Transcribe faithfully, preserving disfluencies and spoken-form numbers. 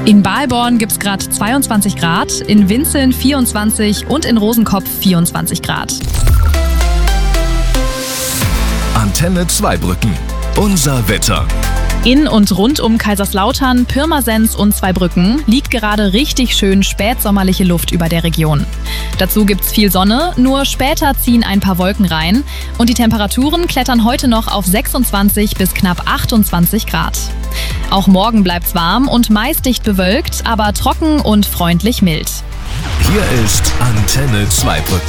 In Balborn gibt es gerade zweiundzwanzig Grad, in Winzeln vierundzwanzig und in Rosenkopf vierundzwanzig Grad. Antenne Zweibrücken. Unser Wetter. In und rund um Kaiserslautern, Pirmasens und Zweibrücken liegt gerade richtig schön spätsommerliche Luft über der Region. Dazu gibt's viel Sonne, nur später ziehen ein paar Wolken rein und die Temperaturen klettern heute noch auf sechsundzwanzig bis knapp achtundzwanzig Grad. Auch morgen bleibt's warm und meist dicht bewölkt, aber trocken und freundlich mild. Hier ist Antenne Zweibrücken.